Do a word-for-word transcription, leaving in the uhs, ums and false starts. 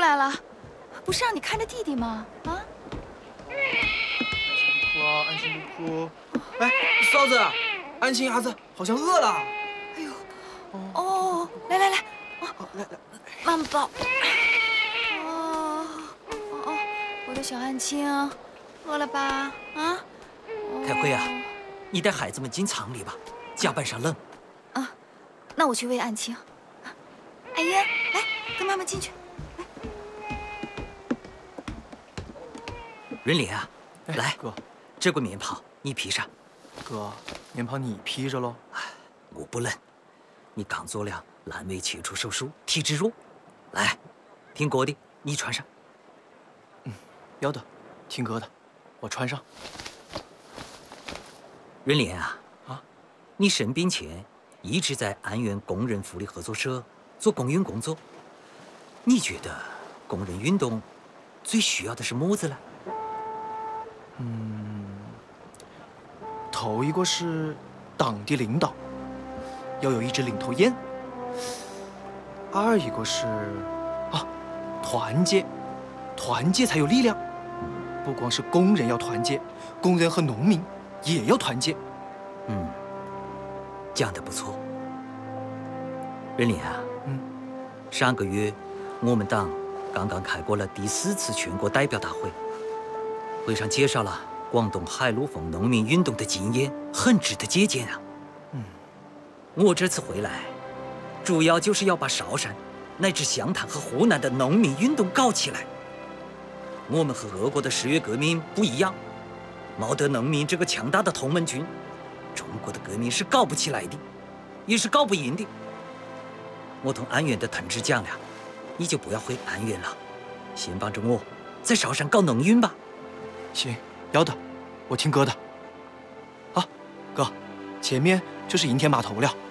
来了，不是让你看着弟弟吗？啊！ 不哭啊，安心不哭。哎，嫂子，安心伢子好像饿了。 哎呦，哦，来来来， 哦，来来， 妈妈抱。哦哦哦，我的小安青，饿了吧？啊？ 开慧啊，你带孩子们进厂里吧，甲板上冷。 啊，那我去喂安青。阿英，来，跟妈妈进去。 云莲啊， 哎来， 哥， 这个棉袍你披上。 哥，棉袍你披着喽。 我不冷，你刚做了阑尾切除手术，体质弱。来，听哥的，你穿上。 嗯，要得，听哥的，我穿上。 云莲啊， 啊， 你生病前一直在安源工人福利合作社做公运工作，你觉得工人运动最需要的是么子呢？ 嗯，头一个是党的领导，要有一支领头雁；二一个是啊，团结，团结才有力量。不光是工人要团结，工人和农民也要团结。 嗯，讲得不错。云莲啊， 嗯， 上个月我们党刚刚开过了第四次全国代表大会，会上介绍了广东海陆丰农民运动的经验，很值得借鉴啊。 嗯， 我这次回来，主要就是要把韶山乃至湘潭和湖南的农民运动搞起来。我们和俄国的十月革命不一样，毛得农民这个强大的同盟军，中国的革命是搞不起来的，也是搞不赢的。我同安源的同志讲了，你就不要回安源了，先帮着我在韶山搞农运吧。 行，要得，我听哥的。啊，哥，前面就是营田码头了。